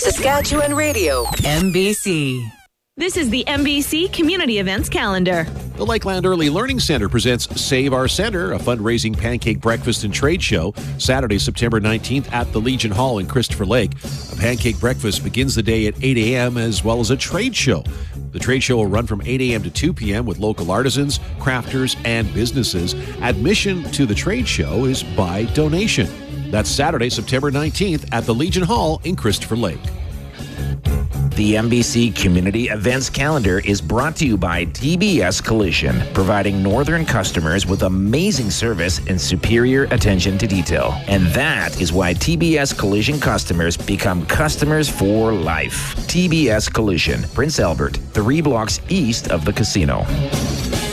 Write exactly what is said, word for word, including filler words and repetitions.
Saskatchewan Radio, N B C. This is the N B C Community Events Calendar. The Lakeland Early Learning Center presents Save Our Center, a fundraising pancake breakfast and trade show, Saturday, September nineteenth at the Legion Hall in Christopher Lake. A pancake breakfast begins the day at eight a.m. as well as a trade show. The trade show will run from eight a.m. to two p.m. with local artisans, crafters, and businesses. Admission to the trade show is by donation. That's Saturday, September nineteenth at the Legion Hall in Christopher Lake. The N B C Community Events Calendar is brought to you by T B S Collision, providing northern customers with amazing service and superior attention to detail. And that is why T B S Collision customers become customers for life. T B S Collision, Prince Albert, three blocks east of the casino.